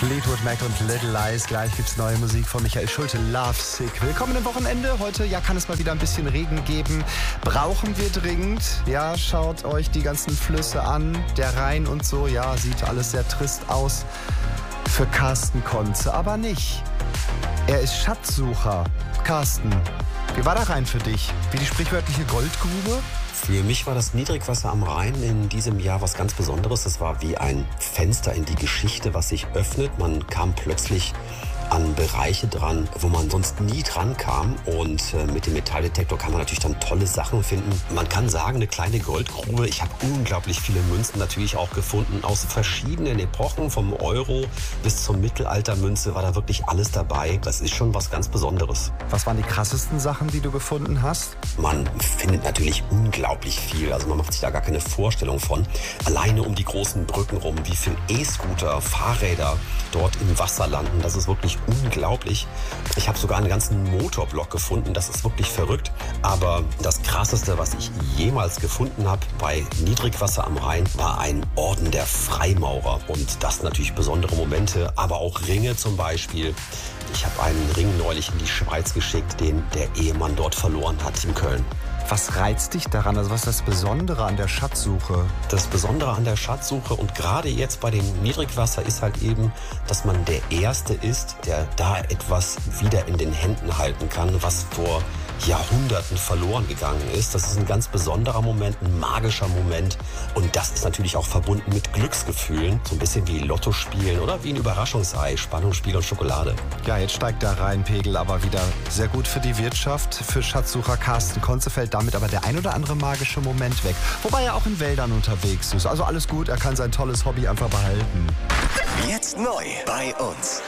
Fleetwood Mac und Little Lies. Gleich gibt's neue Musik von Michael Schulte, Love Sick. Willkommen im Wochenende. Heute kann es mal wieder ein bisschen Regen geben. Brauchen wir dringend. Ja, schaut euch die ganzen Flüsse an. Der Rhein und so. Ja, sieht alles sehr trist aus. Für Carsten Konze aber nicht. Er ist Schatzsucher. Carsten, wie war der Rhein für dich? Wie die sprichwörtliche Goldgrube? Für mich war das Niedrigwasser am Rhein in diesem Jahr was ganz Besonderes. Das war wie ein Fenster in die Geschichte, was sich öffnet. Man kam plötzlich an Bereiche dran, wo man sonst nie dran kam. Und mit dem Metalldetektor kann man natürlich dann tolle Sachen finden. Man kann sagen, eine kleine Goldgrube. Ich habe unglaublich viele Münzen natürlich auch gefunden aus verschiedenen Epochen. Vom Euro bis zur Mittelaltermünze war da wirklich alles dabei. Das ist schon was ganz Besonderes. Was waren die krassesten Sachen, die du gefunden hast? Man findet natürlich unglaublich viel. Also man macht sich da gar keine Vorstellung von. Alleine um die großen Brücken rum, wie viel E-Scooter, Fahrräder dort im Wasser landen. Das ist wirklich unglaublich. Ich habe sogar einen ganzen Motorblock gefunden. Das ist wirklich verrückt. Aber das Krasseste, was ich jemals gefunden habe bei Niedrigwasser am Rhein, war ein Orden der Freimaurer. Und das natürlich besondere Momente, aber auch Ringe zum Beispiel. Ich habe einen Ring neulich in die Schweiz geschickt, den der Ehemann dort verloren hat in Köln. Was reizt dich daran? Also was ist das Besondere an der Schatzsuche? Das Besondere an der Schatzsuche und gerade jetzt bei dem Niedrigwasser ist halt eben, dass man der Erste ist, der da etwas wieder in den Händen halten kann, was vor Jahrhunderten verloren gegangen ist. Das ist ein ganz besonderer Moment, ein magischer Moment. Und das ist natürlich auch verbunden mit Glücksgefühlen. So ein bisschen wie Lotto spielen oder wie ein Überraschungsei, Spannungsspiel und Schokolade. Ja, jetzt steigt der Rheinpegel aber wieder sehr gut für die Wirtschaft. Für Schatzsucher Carsten Konze fällt damit aber der ein oder andere magische Moment weg. Wobei er auch in Wäldern unterwegs ist. Also alles gut, er kann sein tolles Hobby einfach behalten. Jetzt neu bei uns.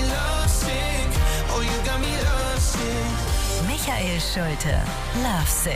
Michael Schulte, Love Sick.